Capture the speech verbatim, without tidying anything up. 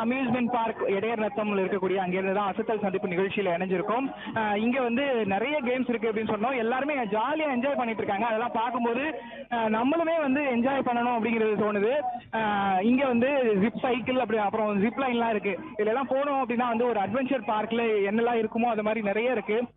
Amusement park இடையர் நத்தம்ல இருக்கக்கூடிய அங்கிருந்து தான் அசத்தல் சந்திப்பு நிகழ்ச்சியில இணைஞ்சிருக்கோம். அஹ் இங்க வந்து நிறைய கேம்ஸ் இருக்கு அப்படின்னு சொன்னோம். எல்லாருமே ஜாலியா என்ஜாய் பண்ணிட்டு இருக்காங்க. அதெல்லாம் பார்க்கும்போது அஹ் நம்மளுமே வந்து என்ஜாய் பண்ணணும் அப்படிங்கிறது தோணுது. அஹ் இங்க வந்து ஜிப் சைக்கிள் அப்படி அப்புறம் ஜிப் லைன்லாம் இருக்கு. இதுல எல்லாம் போனோம் அப்படின்னா வந்து ஒரு அட்வென்ச்சர் பார்க்ல என்னெல்லாம் இருக்குமோ அது மாதிரி நிறைய இருக்கு.